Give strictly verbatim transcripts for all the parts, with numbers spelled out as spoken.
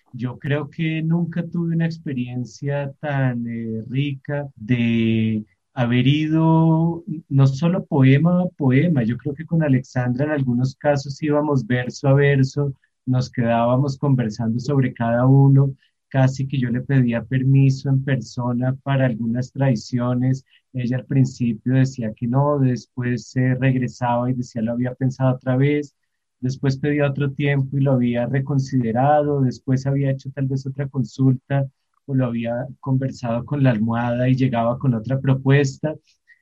Yo creo que nunca tuve una experiencia tan eh, rica de haber ido no solo poema a poema. Yo creo que con Alexandra en algunos casos íbamos verso a verso, nos quedábamos conversando sobre cada uno, casi que yo le pedía permiso en persona para algunas tradiciones. Ella al principio decía que no, después se regresaba y decía lo había pensado otra vez. Después pedía otro tiempo y lo había reconsiderado, después había hecho tal vez otra consulta o lo había conversado con la almohada y llegaba con otra propuesta.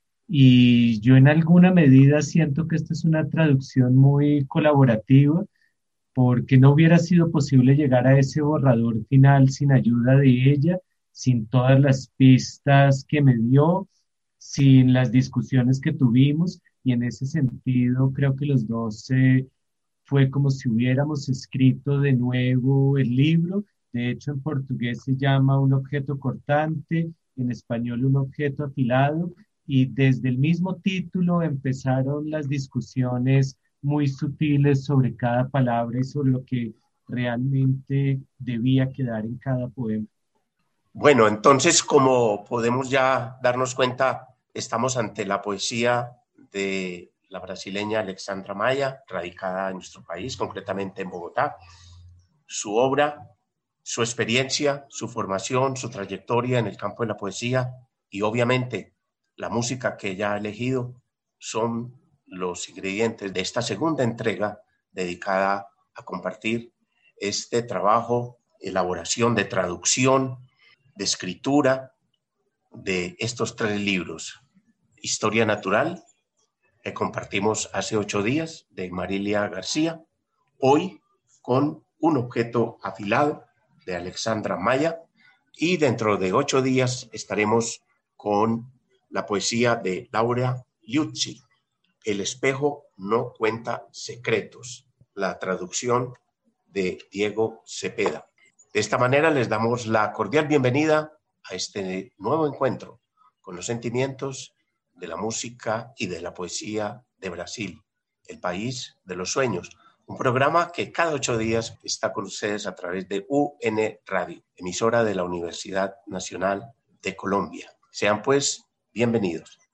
Y yo en alguna medida siento que esta es una traducción muy colaborativa, porque no hubiera sido posible llegar a ese borrador final sin ayuda de ella, sin todas las pistas que me dio, sin las discusiones que tuvimos. Y en ese sentido creo que los dos eh, fue como si hubiéramos escrito de nuevo el libro. De hecho, en portugués se llama un objeto cortante, en español un objeto afilado, y desde el mismo título empezaron las discusiones muy sutiles sobre cada palabra y sobre lo que realmente debía quedar en cada poema. Bueno, entonces, como podemos ya darnos cuenta, estamos ante la poesía de la brasileña Alexandra Maya, radicada en nuestro país, concretamente en Bogotá. Su obra, su experiencia, su formación, su trayectoria en el campo de la poesía y obviamente la música que ella ha elegido son los ingredientes de esta segunda entrega dedicada a compartir este trabajo, elaboración de traducción, de escritura de estos tres libros. Historia Natural, que compartimos hace ocho días, de Marilia García. Hoy con Un objeto afilado, de Alexandra Maya. Y dentro de ocho días estaremos con la poesía de Laura Liuzzi, El espejo no cuenta secretos, la traducción de Diego Cepeda. De esta manera les damos la cordial bienvenida a este nuevo encuentro con los sentimientos de la música y de la poesía de Brasil, el país de los sueños. Un programa que cada ocho días está con ustedes a través de U N Radio, emisora de la Universidad Nacional de Colombia. Sean pues bienvenidos.